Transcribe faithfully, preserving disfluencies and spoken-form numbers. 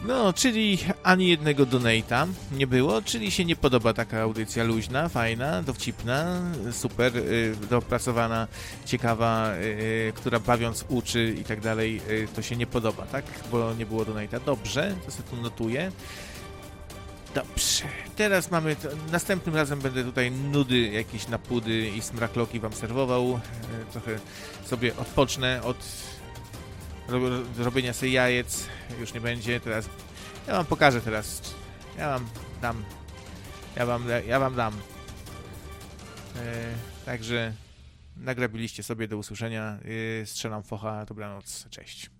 No, czyli ani jednego donata nie było, czyli się nie podoba taka audycja luźna, fajna, dowcipna, super, y, dopracowana, ciekawa, y, która bawiąc uczy i tak dalej, y, to się nie podoba, tak? Bo nie było donata. Dobrze, to sobie tu notuję. Dobrze, teraz mamy, to, następnym razem będę tutaj nudy, jakieś napudy i smrakloki wam serwował, y, trochę sobie odpocznę od robienia sobie jajec, już nie będzie, teraz ja wam pokażę teraz, ja wam dam, ja wam, ja wam dam, e, także nagrabiliście sobie, do usłyszenia, e, strzelam focha, dobranoc, cześć.